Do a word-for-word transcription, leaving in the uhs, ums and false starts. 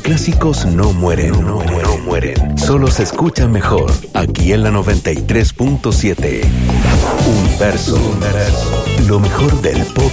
clásicos no mueren, no, mueren, no mueren. Solo se escuchan mejor aquí en la noventa y tres punto siete. Universo. Lo mejor del pop